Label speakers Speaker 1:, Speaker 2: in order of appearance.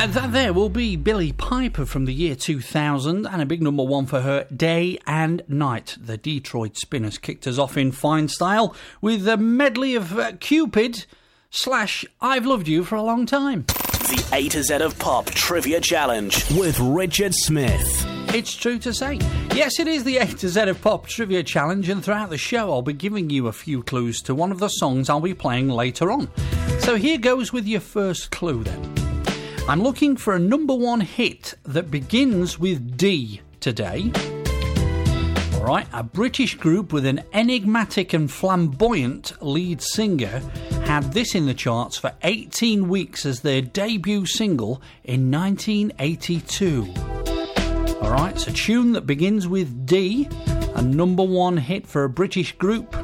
Speaker 1: That there will be Billie Piper from the year 2000, and a big number one for her, Day and Night. The Detroit Spinners kicked us off in fine style with a medley of Cupid / I've Loved You for a Long Time.
Speaker 2: The A to Z of Pop Trivia Challenge with Richard Smith.
Speaker 1: It's true to say. Yes, it is the A to Z of Pop Trivia Challenge, and throughout the show I'll be giving you a few clues to one of the songs I'll be playing later on. So here goes with your first clue then. I'm looking for a number one hit that begins with D today. Alright, a British group with an enigmatic and flamboyant lead singer had this in the charts for 18 weeks as their debut single in 1982. Alright, it's a tune that begins with D, a number one hit for a British group